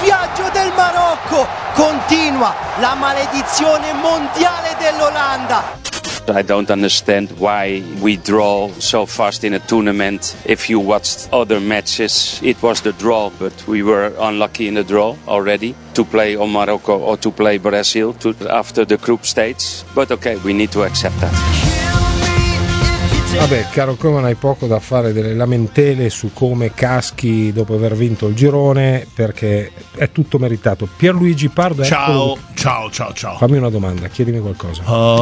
viaggio del Marocco, continua la maledizione mondiale dell'Olanda. I don't understand why we draw so fast in a tournament. If you watched other matches, it was the draw, but we were unlucky in the draw already to play on Morocco or to play Brazil after the group stage. But okay, we need to accept that. Vabbè, caro Coman, hai poco da fare delle lamentele su come caschi dopo aver vinto il girone, perché è tutto meritato. Pierluigi Pardo, ciao. Fammi una domanda, chiedimi qualcosa.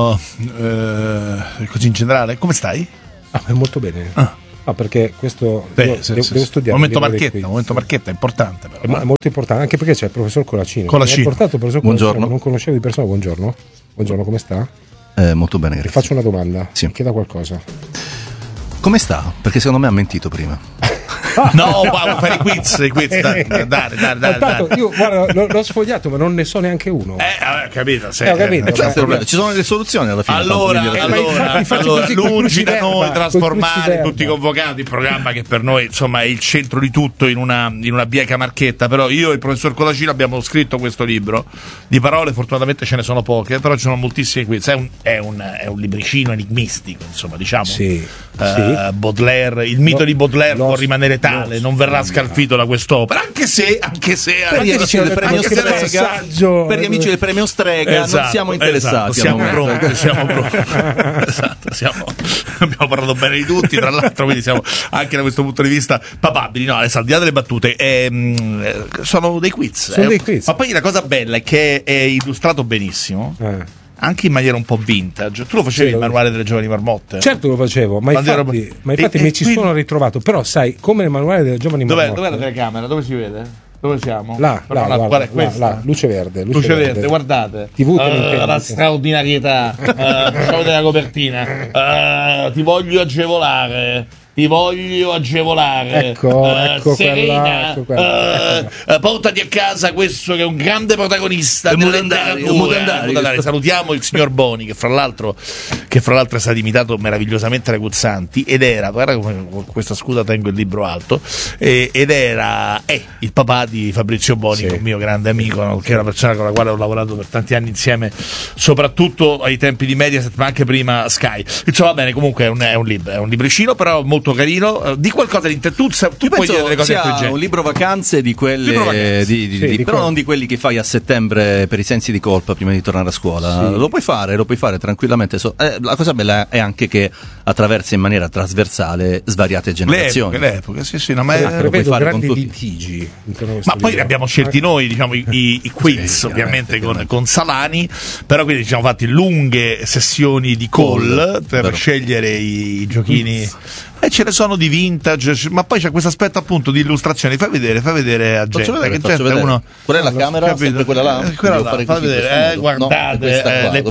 Così in generale, come stai? Molto bene. Perché questo devo studiare. Momento marchetta, importante però. È molto importante, anche perché c'è il professor Colacino. Mi ha portato il professor Buongiorno. Non conoscevo di persona. Buongiorno, come sta? Molto bene, grazie. Ti faccio una domanda, sì. Mi chieda qualcosa. Come sta? Perché secondo me ha mentito prima. No, vado per i quiz. Dai. Io guarda, l'ho sfogliato, ma non ne so neanche uno. Capito. Ci sono le soluzioni alla fine. Allora, lungi da noi trasformare tutti i convocati, il programma che per noi insomma è il centro di tutto in una bieca marchetta. Però io e il professor Colacino abbiamo scritto questo libro. Di parole fortunatamente ce ne sono poche, però ci sono moltissimi quiz. È un libricino enigmistico, insomma, diciamo. Sì. Baudelaire, il mito di Baudelaire può rimanere tale, non verrà scalfito da quest'opera, anche se per gli amici del premio Strega, non siamo interessati. Siamo pronti. Esatto, abbiamo parlato bene di tutti, tra l'altro, quindi siamo anche da questo punto di vista papabili. No, adesso, al di là delle battute, sono dei quiz. Ma poi la cosa bella è che è illustrato benissimo. Anche in maniera un po' vintage. Tu lo facevi il manuale delle giovani marmotte? Certo lo facevo, ma infatti mi ci sono ritrovato. Però sai, come il manuale delle giovani marmotte. Dov'è la telecamera? Dove si vede? Dove siamo? Là, qual è questa? Là, luce verde, guardate. TV la straordinarietà. Facciamo della copertina. Ti voglio agevolare. Ecco Serena, portati a casa questo che è un grande protagonista della letteratura. Salutiamo il signor Boni, che fra l'altro è stato imitato meravigliosamente da Guzzanti, ed era, guarda come con questa scusa tengo il libro alto, ed era il papà di Fabrizio Boni, un mio grande amico, no? Che è una persona con la quale ho lavorato per tanti anni insieme, soprattutto ai tempi di Mediaset, ma anche prima Sky. Insomma, va bene, comunque è un libricino, però molto carino. Di qualcosa di tu puoi dire delle cose intelligenti. Un libro vacanze di quelle però non di quelli che fai a settembre per i sensi di colpa prima di tornare a scuola. Lo puoi fare tranquillamente. La cosa bella è anche che attraversa in maniera trasversale svariate generazioni. Le epoche, prevedo grandi litigi. Ma poi abbiamo scelti noi, diciamo, i quiz, ovviamente con Salani, però quindi ci siamo fatti lunghe sessioni di call per scegliere i giochini. E ce ne sono di vintage, ma poi c'è questo aspetto appunto di illustrazioni. Fai vedere a gente. Qual è la camera? Sempre quella là? Fai vedere, guardate, le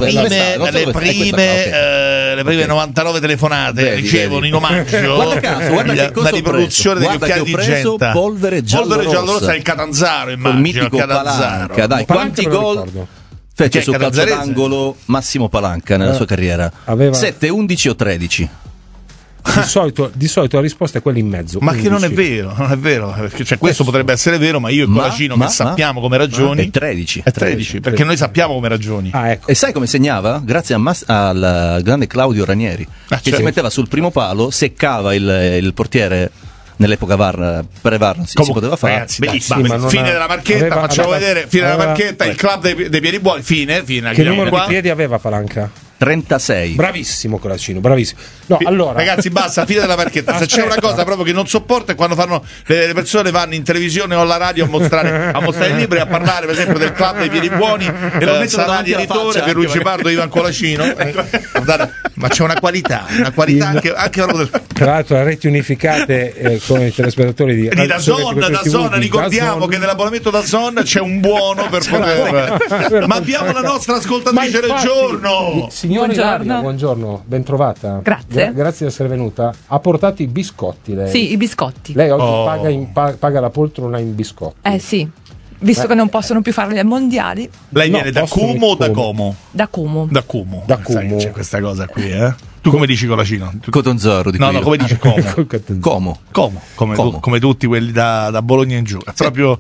prime 99 telefonate ricevono in omaggio la riproduzione degli occhiali di gente. Polvere giallo-rossa è il Catanzaro, immagino. Il mitico Palanca, dai, quanti gol fece sul calcio d'angolo Massimo Palanca nella sua carriera? 7, 11 o 13? Di solito la risposta è quella in mezzo. Ma 11. Che non è vero, cioè, questo potrebbe essere vero, ma io e Colacino che sappiamo come ragioni. È 13, perché noi sappiamo come ragioni. Ecco. E sai come segnava? Grazie al grande Claudio Ranieri, che si metteva sul primo palo, seccava il portiere. Nell'epoca VAR, pre-VAR non si poteva fare. Ragazzi, fine della marchetta, facciamo vedere. Fine della marchetta, il club dei piedi buoni. Fine. Che numero di piedi aveva Palanca? 36. Bravissimo Colacino, bravissimo. No, allora, ragazzi, basta, fine della marchetta. Se c'è una cosa proprio che non sopporto è quando le persone vanno in televisione o alla radio a mostrare i libri, a parlare per esempio del club dei piedi buoni, e lo mettono davanti editore per Luigi Pardo e Ivan Colacino. Ma c'è una qualità anche proprio tra l'altro le reti unificate con i telespettatori di DAZN, ricordiamo che nell'abbonamento DAZN c'è un buono per poter. Ma abbiamo la nostra ascoltatrice del giorno. Signora Ilaria, buongiorno, ben trovata. Grazie. Grazie di essere venuta. Ha portato i biscotti lei? Sì, i biscotti. Lei oggi paga la poltrona in biscotti. Sì. Visto che non possono più fare le mondiali. Lei viene da Como o da Como? Da Como. Da Como. Sai che c'è questa cosa qui, Tu come dici Colacino? Cotonzoro di No, come dici Como? Como. Come tutti quelli da Bologna in giù. È proprio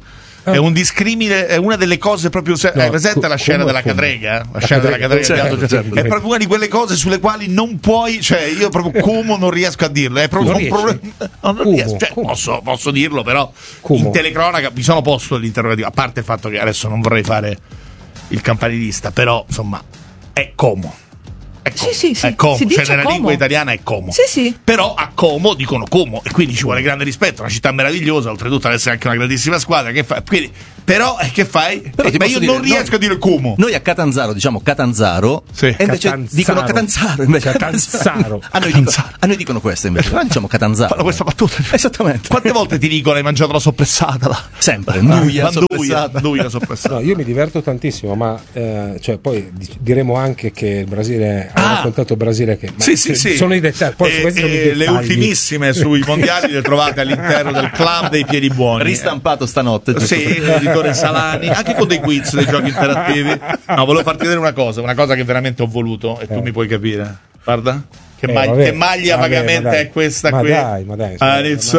è un discrimine, è una delle cose proprio. Hai presente la scena della cadrega? La scena della cadrega certo. è proprio una di quelle cose sulle quali non puoi, cioè io proprio Como non riesco a dirlo, è proprio un problema. Non riesco, cioè, posso dirlo, però in telecronaca mi sono posto l'interrogativo, a parte il fatto che adesso non vorrei fare il campanilista, però insomma è Como. Sì, è Como, si dice nella Como. lingua italiana è Como. Sì. Però a Como dicono Como e quindi ci vuole grande rispetto, una città meravigliosa, oltretutto deve essere anche una grandissima squadra, che fa? Quindi, però che fai? Ma io non riesco a dire Como. Noi a Catanzaro diciamo Catanzaro, sì. E invece dicono Catanzaro invece. Catanzaro. A noi dicono questo invece. Noi diciamo Catanzaro. Fanno questa battuta. Esattamente. Quante volte ti dicono hai mangiato la soppressata là? Sempre. Manduia soppressata. No, io mi diverto tantissimo, ma cioè, poi diremo anche che il Brasile ha raccontato il Brasile che sì. sono i dettagli. Poi le ultimissime sui mondiali le trovate all'interno del club dei piedi buoni. Ristampato stanotte. Sì, l'editore Salani, anche con dei quiz, dei giochi interattivi. No, volevo farti vedere una cosa che veramente ho voluto e tu mi puoi capire. Guarda. Che maglia vagamente è questa qui? Ma dai. And it's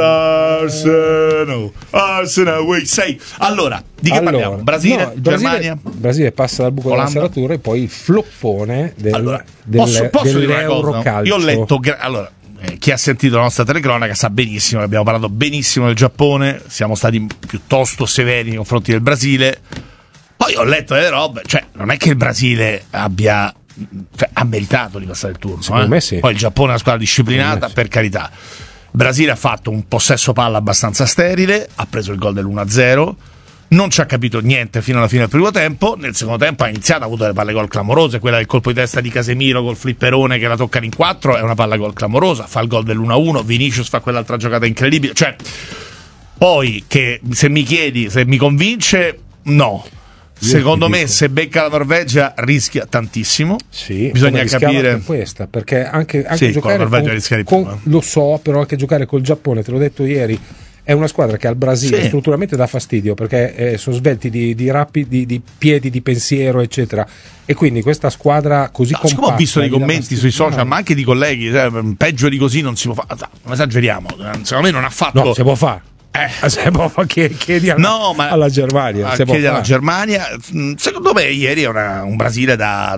Arsenal Week 6. Allora, di che parliamo? Brasile, Germania? Il Brasile passa dal buco della serratura e poi il floppone posso dire una cosa? Calcio. Io ho letto chi ha sentito la nostra telecronaca sa benissimo che abbiamo parlato benissimo del Giappone, siamo stati piuttosto severi nei confronti del Brasile. Poi ho letto delle robe, cioè non è che il Brasile ha meritato di passare il turno. Secondo me sì. Poi il Giappone è una squadra disciplinata, per carità. Il Brasile ha fatto un possesso palla abbastanza sterile, ha preso il gol dell'1-0, non ci ha capito niente fino alla fine del primo tempo. Nel secondo tempo ha iniziato, ha avuto delle palle gol clamorose, quella del colpo di testa di Casemiro col flipperone che la toccano in 4 è una palla gol clamorosa, fa il gol dell'1-1, Vinicius fa quell'altra giocata incredibile, cioè poi che se mi chiedi se mi convince, no. Secondo me se becca la Norvegia rischia tantissimo. Sì, bisogna capire questa, perché anche sì, giocare con la Norvegia rischia di più, lo so, però anche giocare col Giappone, te l'ho detto ieri, è una squadra che al Brasile strutturalmente dà fastidio, perché sono svelti di rapidi, di piedi, di pensiero, eccetera. E quindi questa squadra così compatta, siccome ho visto dei commenti sui social, ma anche di colleghi, peggio di così non si può fare. Non esageriamo, secondo me non ha fatto. No, si può fare. Chiedi alla Germania. Chiedi alla Germania. Secondo me ieri è un Brasile da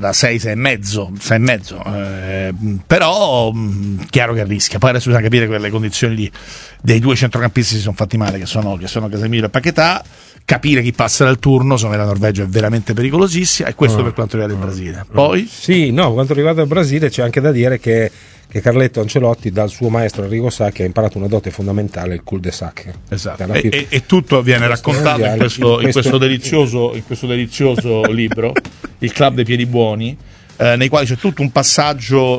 6,5. Però chiaro che rischia. Poi adesso bisogna capire quelle condizioni dei due centrocampisti si sono fatti male, che sono Casemiro e Paquetá. Capire chi passa dal turno, secondo me la Norvegia è veramente pericolosissima, e questo per quanto riguarda il Brasile. Poi quanto riguarda il Brasile c'è anche da dire che Carletto Ancelotti dal suo maestro Enrico Sacchi ha imparato una dote fondamentale, il cul-de-sac. Esatto. E tutto viene raccontato in questo delizioso libro, Il Club dei Piedi Buoni, nei quali c'è tutto un passaggio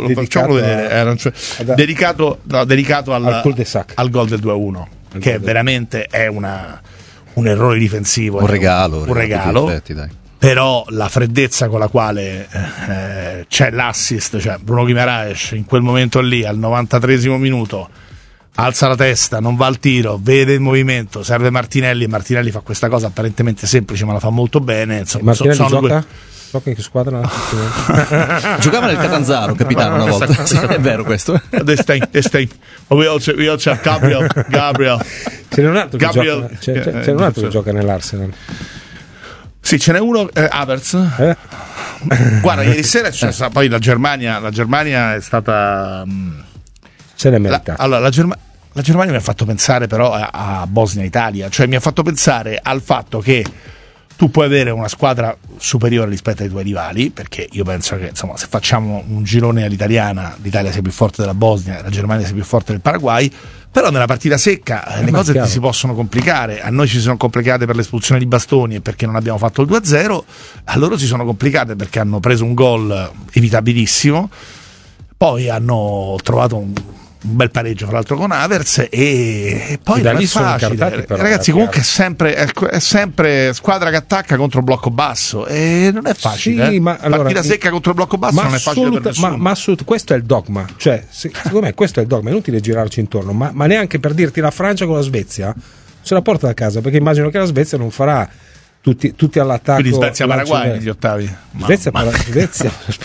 dedicato al cul-de-sac, al gol del 2-1, che veramente è un errore difensivo, un regalo. Effetti, dai. Però la freddezza con la quale c'è l'assist, cioè Bruno Guimaraes in quel momento lì al 93esimo minuto alza la testa, non va al tiro, vede il movimento, serve Martinelli e Martinelli fa questa cosa apparentemente semplice ma la fa molto bene, insomma. Martinelli gioca in che squadra? Giocava nel Catanzaro, capitano, una volta. Sì, è vero questo. We also have Gabriel. C'è un altro che gioca nell'Arsenal. Sì, ce n'è uno, Havertz. Guarda, ieri sera poi la Germania è stata. Se l'è meritata. Allora, la Germania mi ha fatto pensare però a Bosnia-Italia, cioè mi ha fatto pensare al fatto che tu puoi avere una squadra superiore rispetto ai tuoi rivali, perché io penso che insomma se facciamo un girone all'italiana l'Italia sia più forte della Bosnia, la Germania sia più forte del Paraguay, però nella partita secca le cose ti si possono complicare. A noi ci sono complicate per l'espulsione di Bastoni e perché non abbiamo fatto il 2-0, a loro si sono complicate perché hanno preso un gol evitabilissimo, poi hanno trovato un bel pareggio fra l'altro con Havertz e poi non è facile, ragazzi, comunque è sempre squadra che attacca contro blocco basso e non è facile, sì, ma allora, partita secca contro il blocco basso non è facile per nessuno. Ma questo è il dogma, cioè secondo me questo è il dogma, è inutile girarci intorno, ma neanche per dirti la Francia con la Svezia se la porta da casa, perché immagino che la Svezia non farà tutti all'attacco, quindi Svezia-Paraguay negli ottavi. Svezia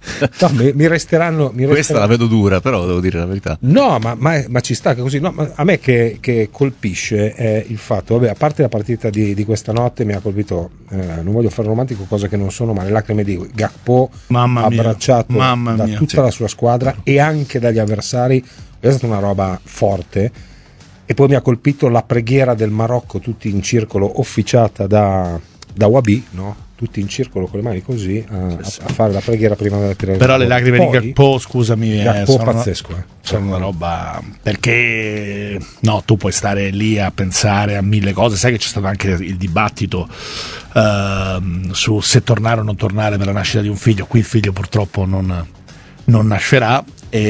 No, mi resteranno. Questa la vedo dura, però devo dire la verità. No, ma ci sta che così. No, ma a me che colpisce è il fatto, vabbè, a parte la partita di questa notte mi ha colpito, non voglio fare romantico, cosa che non sono, ma le lacrime di Gakpo abbracciato da tutta la sua squadra e anche dagli avversari, è stata una roba forte. E poi mi ha colpito la preghiera del Marocco, tutti in circolo, officiata da Wabi, no? Tutti in circolo con le mani così a fare la preghiera prima della tirare. Però le lacrime di Gakpo, scusami, Gakpo pazzesco, sono una roba, perché no, tu puoi stare lì a pensare a mille cose, sai che c'è stato anche il dibattito su se tornare o non tornare per la nascita di un figlio. Qui il figlio purtroppo non nascerà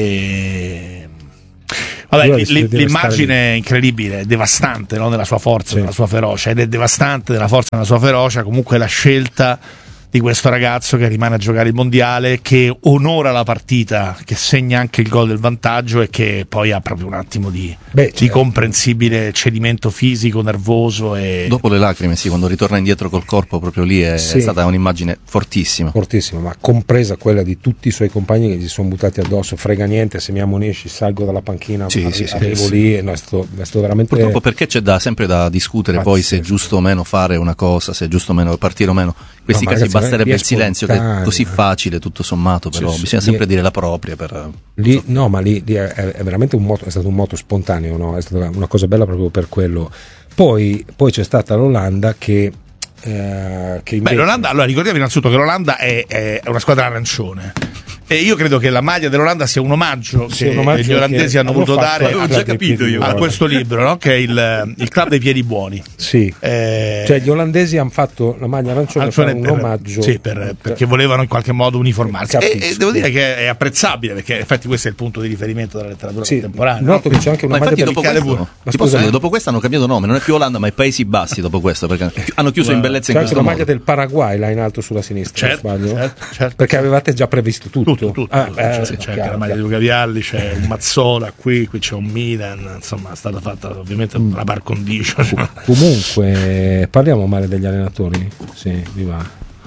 e vabbè, l'immagine è incredibile, è devastante, no? Nella sua forza, nella sua ferocia, ed è devastante nella forza, nella sua ferocia. Comunque la scelta di questo ragazzo che rimane a giocare il mondiale, che onora la partita, che segna anche il gol del vantaggio e che poi ha proprio un attimo di comprensibile cedimento fisico, nervoso. E dopo le lacrime, quando ritorna indietro col corpo, proprio lì è stata un'immagine fortissima, ma compresa quella di tutti i suoi compagni che gli sono buttati addosso. Frega niente se mi ammonisci, salgo dalla panchina, arrivo lì, no, è stato veramente. Purtroppo, perché c'è sempre da discutere poi se è giusto o meno fare una cosa, se è giusto o meno partire o meno. In questi casi basterebbe il silenzio, che è così facile tutto sommato, però bisogna sempre dire la propria lì è veramente è stato un moto spontaneo, no? È stata una cosa bella proprio per quello. Poi c'è stata l'Olanda che invece... l'Olanda, allora ricordiamo innanzitutto che l'Olanda è una squadra arancione. E io credo che la maglia dell'Olanda sia un omaggio che gli olandesi hanno voluto dare a questo libro, no? Che è il Club dei Piedi Buoni. Sì. Cioè gli olandesi hanno fatto la maglia arancione per un omaggio. Sì, perché volevano in qualche modo uniformarsi. E devo dire che è apprezzabile, perché infatti questo è il punto di riferimento della letteratura contemporanea. Noto che c'è anche una maglia dopo questo hanno cambiato nome, non è più Olanda ma i Paesi Bassi dopo questo, perché hanno chiuso in bellezza in questo modo. C'è anche la maglia del Paraguay là in alto sulla sinistra, certo. Perché avevate già previsto tutto. C'è anche la maglia di Luca Vialli, c'è un Mazzola qui c'è un Milan, insomma è stata fatta ovviamente una par condicio. Comunque parliamo male degli allenatori? Sì, mi va.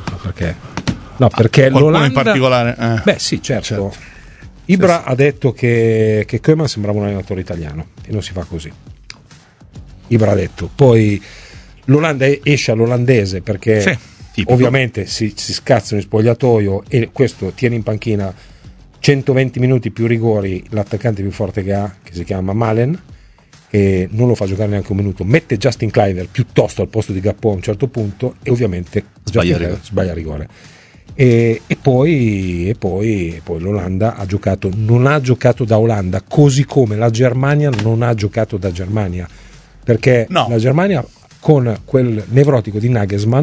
Perché l'Olanda in particolare sì, certo. Ibra ha detto che Koeman sembrava un allenatore italiano e non si fa così. Ibra ha detto, poi l'Olanda esce all'olandese perché ovviamente si scazzano in spogliatoio e questo tiene in panchina 120 minuti più rigori l'attaccante più forte che ha, che si chiama Malen, e non lo fa giocare neanche un minuto, mette Justin Kluivert piuttosto al posto di Gakpo a un certo punto e ovviamente sbaglia rigore. E poi l'Olanda non ha giocato da Olanda, così come la Germania non ha giocato da Germania, perché la Germania con quel nevrotico di Nagelsmann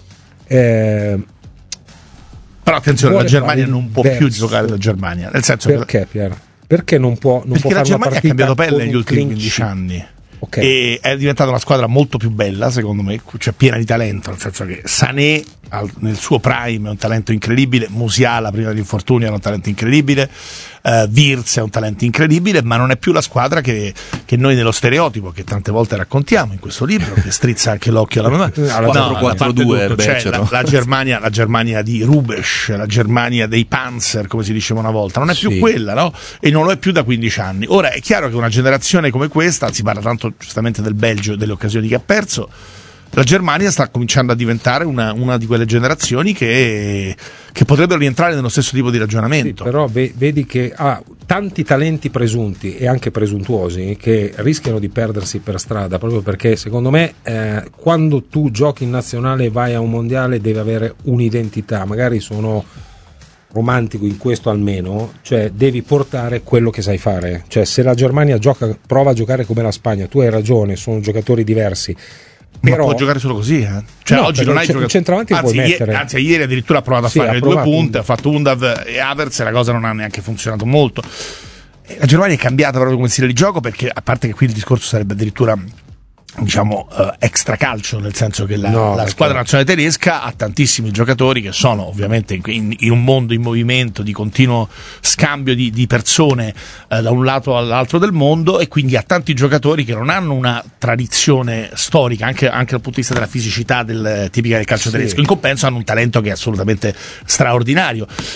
però attenzione, la Germania non può più giocare da Germania, nel senso perché Piero? Perché non può perché la Germania ha cambiato pelle negli ultimi 15 anni. E è diventata una squadra molto più bella, secondo me, cioè piena di talento, nel senso che Sané nel suo prime è un talento incredibile, Musiala prima dell'infortunio era un talento incredibile, Wirtz è un talento incredibile, ma non è più la squadra che noi nello stereotipo che tante volte raccontiamo in questo libro, che strizza anche l'occhio alla memoria. 4-4-2 la Germania di Rubesch, la Germania dei Panzer, come si diceva una volta, non è più quella, no? E non lo è più da 15 anni. Ora è chiaro che una generazione come questa, si parla tanto giustamente del Belgio e delle occasioni che ha perso, la Germania sta cominciando a diventare una di quelle generazioni che potrebbero rientrare nello stesso tipo di ragionamento. Sì, però vedi che ha tanti talenti presunti e anche presuntuosi che rischiano di perdersi per strada, proprio perché secondo me quando tu giochi in nazionale e vai a un mondiale devi avere un'identità, magari sono romantico in questo almeno, cioè devi portare quello che sai fare, cioè se la Germania prova a giocare come la Spagna, tu hai ragione, sono giocatori diversi. Però, ma può giocare solo così, Cioè oggi non hai giocato. Centravanti puoi mettere. Anzi, ieri addirittura ha provato a fare le 2 punte, ha fatto Undav e Havertz e la cosa non ha neanche funzionato molto. La Germania è cambiata proprio come stile di gioco, perché a parte che qui il discorso sarebbe addirittura extra calcio, nel senso che la squadra nazionale tedesca ha tantissimi giocatori che sono ovviamente in un mondo in movimento di continuo scambio di persone da un lato all'altro del mondo, e quindi ha tanti giocatori che non hanno una tradizione storica anche dal punto di vista della fisicità tipica del calcio tedesco. In compenso hanno un talento che è assolutamente straordinario.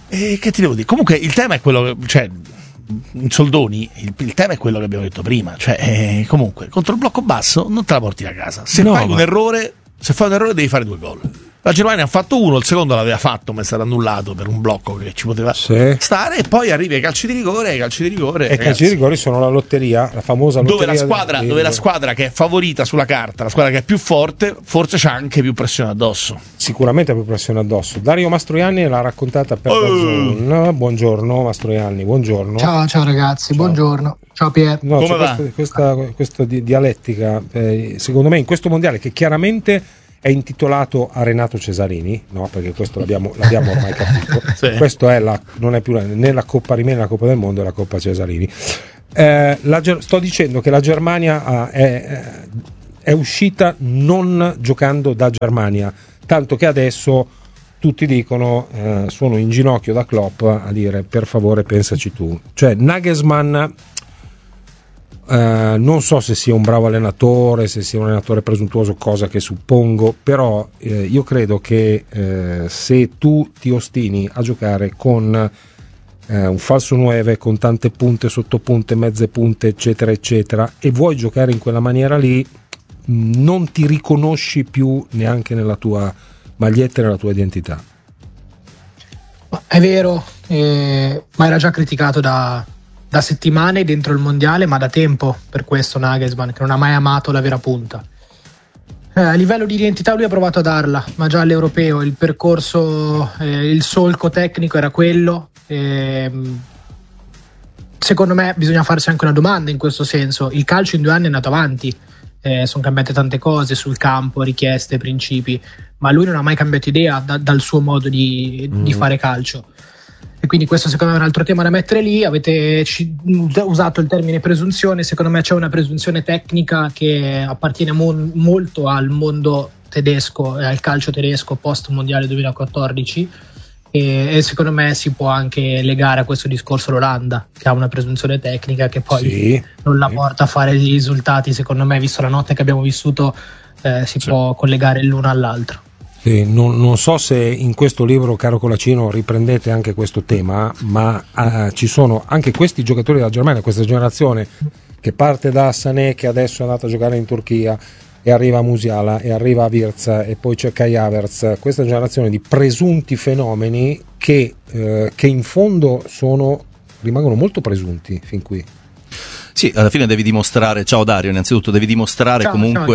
E che ti devo dire? Comunque il tema è quello, cioè in soldoni il tema è quello che abbiamo detto prima, cioè comunque contro il blocco basso non te la porti a casa. Se fai un errore devi fare 2 gol. La Germania ha fatto 1, il secondo l'aveva fatto ma è stato annullato per un blocco che ci poteva stare, e poi arrivi ai calci di rigore. E i calci di rigore sono la lotteria, la famosa lotteria dove la squadra che è favorita sulla carta, la squadra che è più forte, forse c'ha anche più pressione addosso. Sicuramente ha più pressione addosso. Dario Mastroianni l'ha raccontata per DAZN. Buongiorno Mastroianni, buongiorno. Ciao ragazzi, buongiorno. Ciao Pier. No, questa dialettica, secondo me in questo mondiale, che chiaramente è intitolato a Renato Cesarini, no? Perché questo l'abbiamo ormai capito. Questo non è più né la Coppa Rimini, la Coppa del Mondo, è la Coppa Cesarini. Sto dicendo che la Germania è uscita non giocando da Germania, tanto che adesso tutti dicono sono in ginocchio da Klopp a dire per favore pensaci tu. Cioè Nagelsmann non so se sia un bravo allenatore, se sia un allenatore presuntuoso, cosa che suppongo, però io credo che se tu ti ostini a giocare con un falso 9 con tante punte, sottopunte, mezze punte, eccetera eccetera, e vuoi giocare in quella maniera lì, non ti riconosci più neanche nella tua maglietta e nella tua identità. È vero, ma era già criticato da settimane dentro il mondiale, ma da tempo per questo Nagelsmann, che non ha mai amato la vera punta. A livello di identità lui ha provato a darla, ma già all'europeo il percorso, il solco tecnico era quello. Secondo me bisogna farsi anche una domanda in questo senso. Il calcio in 2 anni è andato avanti, sono cambiate tante cose sul campo, richieste, principi, ma lui non ha mai cambiato idea dal suo modo di fare calcio. E quindi questo secondo me è un altro tema da mettere lì. Avete usato il termine presunzione, secondo me c'è una presunzione tecnica che appartiene molto al mondo tedesco e al calcio tedesco post mondiale 2014, e secondo me si può anche legare a questo discorso l'Olanda, che ha una presunzione tecnica che poi non la porta a fare i risultati. Secondo me, visto la notte che abbiamo vissuto, si può collegare l'uno all'altro. Non so se in questo libro, caro Colacino, riprendete anche questo tema, ma ci sono anche questi giocatori della Germania, questa generazione che parte da Sané, che adesso è andato a giocare in Turchia, e arriva a Musiala, e arriva a Wirtz, e poi c'è Kai Havertz, questa generazione di presunti fenomeni che in fondo rimangono molto presunti fin qui. Sì, alla fine devi dimostrare, ciao Dario, innanzitutto devi dimostrare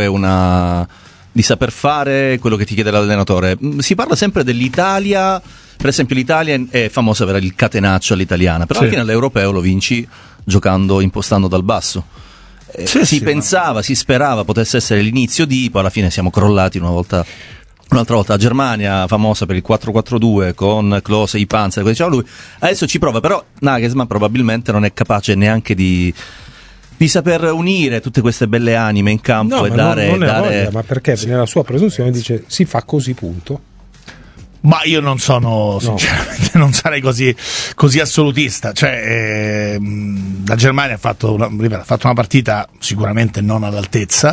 di saper fare quello che ti chiede l'allenatore. Si parla sempre dell'Italia, per esempio l'Italia è famosa per il catenaccio all'italiana, però alla fine l'europeo lo vinci giocando, impostando dal basso. Si sperava potesse essere l'inizio poi alla fine siamo crollati un'altra volta. La Germania famosa per il 4-4-2 con Klose e i Panzer, come diceva lui, adesso ci prova, però Nagelsmann probabilmente non è capace neanche di saper unire tutte queste belle anime in campo e dare. Ma perché nella sua presunzione dice si fa così, punto. Ma io non sono, sinceramente, non sarei così assolutista. Cioè, la Germania ha fatto una partita sicuramente non all'altezza,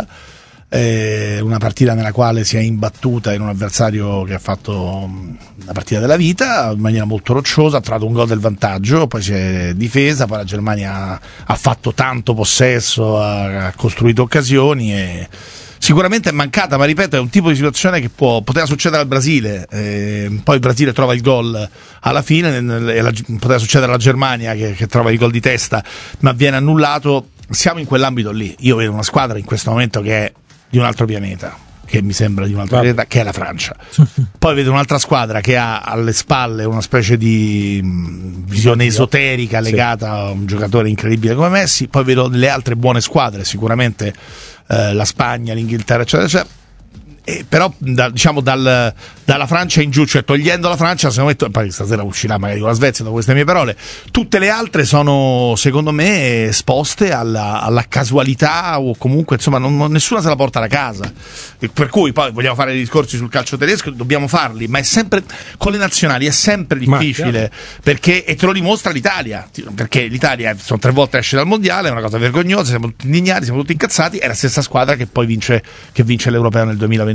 una partita nella quale si è imbattuta in un avversario che ha fatto la partita della vita in maniera molto rocciosa, ha trovato un gol del vantaggio, poi si è difesa, poi la Germania ha fatto tanto possesso, ha costruito occasioni e sicuramente è mancata, ma ripeto, è un tipo di situazione che poteva succedere al Brasile, poi il Brasile trova il gol alla fine, poteva succedere alla Germania che trova il gol di testa, ma viene annullato. Siamo in quell'ambito lì. Io vedo una squadra in questo momento che è di un altro pianeta, che mi sembra di un altro pianeta, che è la Francia. Poi vedo un'altra squadra che ha alle spalle una specie di visione esoterica legata a un giocatore incredibile come Messi. Poi vedo le altre buone squadre, sicuramente la Spagna, l'Inghilterra, eccetera. Però dalla Francia in giù, cioè togliendo la Francia, secondo me, poi stasera uscirà magari con la Svezia dopo queste mie parole, tutte le altre sono secondo me esposte alla casualità, o comunque insomma nessuna se la porta da casa, per cui poi vogliamo fare dei discorsi sul calcio tedesco, dobbiamo farli, ma è sempre con le nazionali è sempre difficile, perché e te lo dimostra l'Italia, perché l'Italia sono 3 volte esce dal mondiale, è una cosa vergognosa, siamo tutti indignati, siamo tutti incazzati, è la stessa squadra che poi vince l'Europeo nel 2021.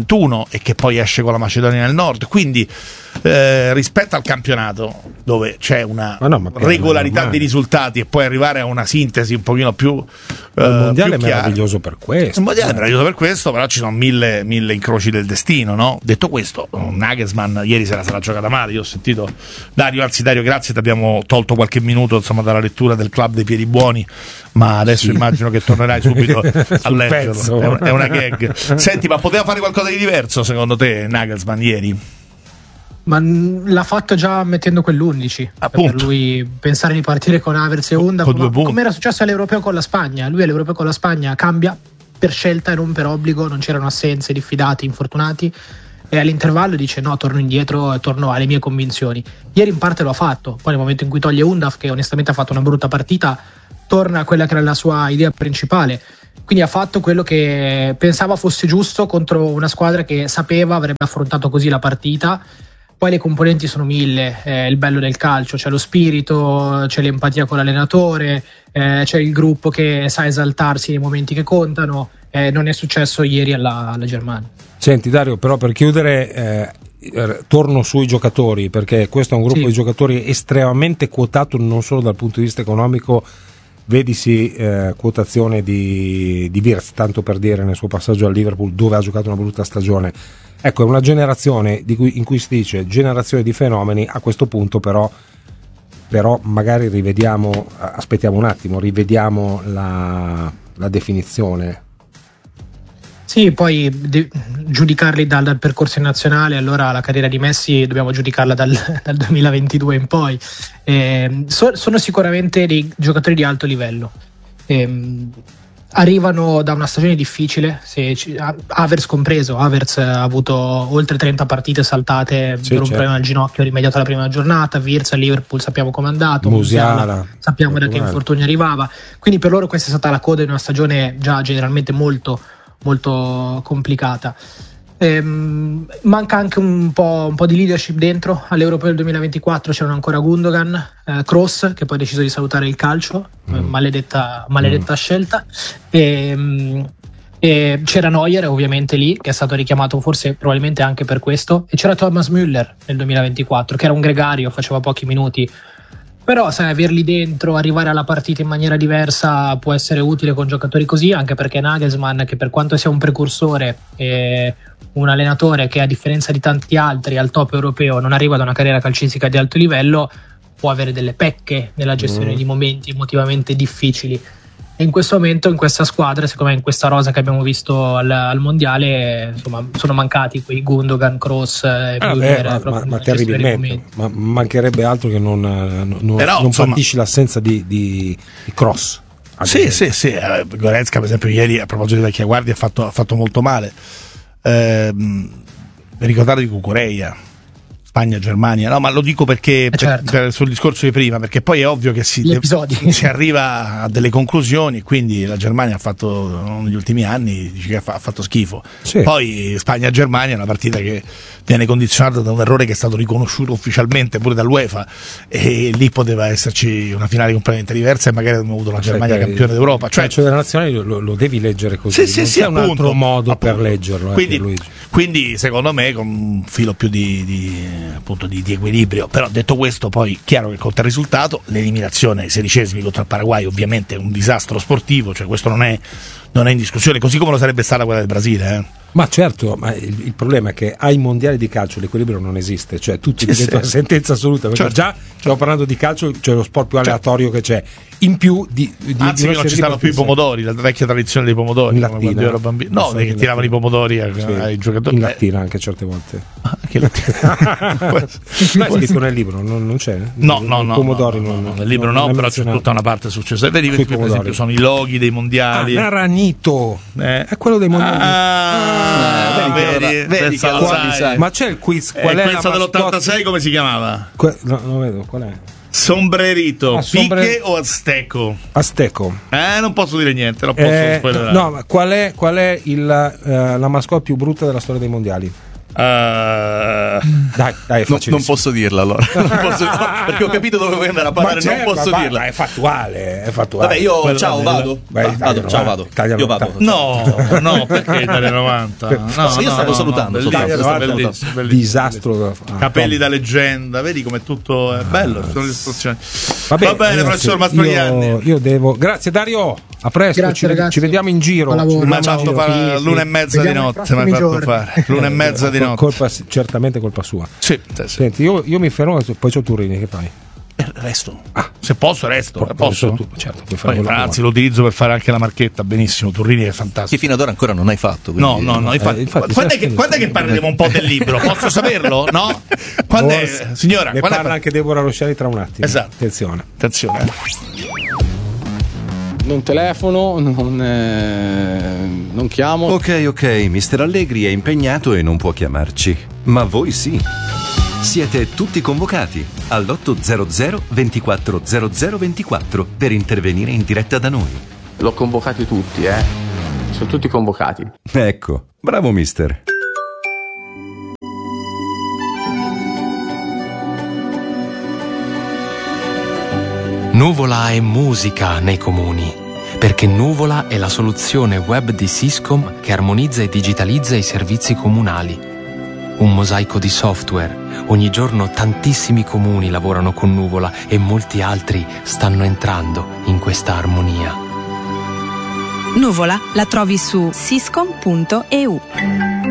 2021 e che poi esce con la Macedonia del Nord, quindi rispetto al campionato dove c'è una regolarità di risultati e poi arrivare a una sintesi un pochino più il mondiale più è meraviglioso per questo. Il mondiale è meraviglioso per questo, però ci sono mille incroci del destino, no? Detto questo, Nagelsmann ieri se la sarà giocata male. Io ho sentito Dario, grazie, ti abbiamo tolto qualche minuto insomma dalla lettura del club dei piedi buoni, ma adesso immagino che tornerai subito a leggerlo. È una gag. Senti, ma poteva fare qualcosa di diverso secondo te Nagelsmann ieri? Ma l'ha fatto già mettendo quell'11. Per lui pensare di partire con Havertz e Onda come era successo all'Europeo con la Spagna. Lui all'Europeo con la Spagna cambia per scelta e non per obbligo, non c'erano assenze, diffidati, infortunati, e all'intervallo dice no, torno indietro e torno alle mie convinzioni. Ieri in parte lo ha fatto, poi nel momento in cui toglie Undav, che onestamente ha fatto una brutta partita, torna a quella che era la sua idea principale. Quindi ha fatto quello che pensava fosse giusto contro una squadra che sapeva avrebbe affrontato così la partita. Poi le componenti sono mille, il bello del calcio, c'è lo spirito, c'è l'empatia con l'allenatore, c'è il gruppo che sa esaltarsi nei momenti che contano, non è successo ieri alla Germania. Senti Dario, però per chiudere torno sui giocatori, perché questo è un gruppo di giocatori estremamente quotato non solo dal punto di vista economico, vedisi quotazione di Wirtz, tanto per dire, nel suo passaggio al Liverpool dove ha giocato una brutta stagione. Ecco, è una generazione in cui si dice generazione di fenomeni. A questo punto però magari aspettiamo un attimo, rivediamo la definizione. Sì, poi giudicarli dal percorso in nazionale, allora la carriera di Messi dobbiamo giudicarla dal 2022 in poi. Sono sicuramente dei giocatori di alto livello. Arrivano da una stagione difficile, Havertz compreso. Havertz ha avuto oltre 30 partite saltate per un problema al ginocchio rimediato alla prima giornata. Wirtz a Liverpool sappiamo com'è andato, Musiala sappiamo da che infortunio arrivava, quindi per loro questa è stata la coda di una stagione già generalmente molto molto complicata. Manca anche un po' di leadership dentro. All'Europeo del 2024 c'erano ancora Gundogan, Kroos, che poi ha deciso di salutare il calcio, maledetta scelta, e c'era Neuer ovviamente lì, che è stato richiamato forse probabilmente anche per questo, e c'era Thomas Müller nel 2024, che era un gregario, faceva pochi minuti. Però sai, averli dentro, arrivare alla partita in maniera diversa può essere utile con giocatori così, anche perché Nagelsmann, che per quanto sia un precursore e un allenatore che a differenza di tanti altri al top europeo non arriva da una carriera calcistica di alto livello, può avere delle pecche nella gestione di momenti emotivamente difficili. E in questo momento, in questa squadra, secondo me in questa rosa che abbiamo visto al mondiale, insomma, sono mancati quei Gundogan, Kroos, ma terribilmente, ma mancherebbe altro che non patisci l'assenza di Kroos. Sì. Goretzka per esempio ieri, a proposito di vecchia guardia, ha fatto molto male. Ricordate di Cucurella, Spagna-Germania, no, ma lo dico perché sul discorso di prima, perché poi è ovvio che si arriva a delle conclusioni, quindi la Germania ha fatto negli ultimi anni, dice che ha fatto schifo. Sì. Poi Spagna-Germania è una partita che viene condizionata da un errore che è stato riconosciuto ufficialmente pure dall'UEFA, e lì poteva esserci una finale completamente diversa e magari avremmo avuto una Germania campione d'Europa. Cioè delle nazionali lo devi leggere così, non c'è un altro modo per leggerlo. Quindi secondo me con un filo più di equilibrio. Però detto questo, poi chiaro che conta il risultato. L'eliminazione ai 16esimi contro il Paraguay ovviamente è un disastro sportivo, cioè questo non è in discussione, così come lo sarebbe stata quella del Brasile. Ma certo, ma il problema è che ai mondiali di calcio l'equilibrio non esiste, cioè tutti diventano una sentenza assoluta, perché già stiamo parlando di calcio, cioè lo sport più aleatorio che c'è, in più anzi non ci stanno più i pomodori, la vecchia tradizione dei pomodori, in Latina, quando io ero bambino, che tiravano i pomodori ai giocatori. In Latina anche certe volte. Anche in Latina. Ma è scritto nel libro, non c'è? No, pomodori nel libro no, però c'è tutta una parte successiva. Vedi qui per esempio sono i loghi dei mondiali. Naranito è quello dei mondiali. Vedi che lo sai. Ma c'è il quiz, qual è questa dell'86, come si chiamava? Non vedo qual è. Sombrerito, Pique o Azteco? Azteco. Non posso dire niente, non posso spoilerare. No, ma qual è la mascotte più brutta della storia dei mondiali? Dai, non posso dirla allora. Perché ho capito dove vuoi andare a parlare, non posso dirla. Ma è fattuale. Vabbè, io ciao, vado. Vado. Io vado. No, perché Italia 90? No, io stavo salutando. Bellissimo. Disastro. Capelli da leggenda, vedi come tutto è bello, sono le istruzioni. Va bene, professor Mastroianni. Io devo. Grazie Dario, a presto. Grazie, ragazzi. Ci vediamo in giro. Ma ci ha fatto fare l'1:30 di notte. Mi ha fatto fare l'1:30 di notte. Certamente colpa sua. Sì. Senti, io mi fermo, poi c'ho Turrini, che fai? Resto. Se posso, resto. Posso? Certo, puoi fare anzi, lo utilizzo per fare anche la marchetta. Benissimo. Turrini è fantastico. Che fino ad ora ancora non hai fatto. Quindi... No. Infatti, quando è che parleremo un po' del libro? Posso saperlo? No? Quando è, signora? Ne parla anche Deborah Rosciari tra un attimo. Esatto. Attenzione. Non telefono, non chiamo. Ok, Mister Allegri è impegnato e non può chiamarci. Ma voi sì. Siete tutti convocati all'800 24 00 24 per intervenire in diretta da noi. L'ho convocati tutti, Sono tutti convocati. Ecco, bravo mister. Nuvola è musica nei comuni, perché Nuvola è la soluzione web di Syscom che armonizza e digitalizza i servizi comunali. Un mosaico di software. Ogni giorno tantissimi comuni lavorano con Nuvola e molti altri stanno entrando in questa armonia. Nuvola la trovi su syscom.eu.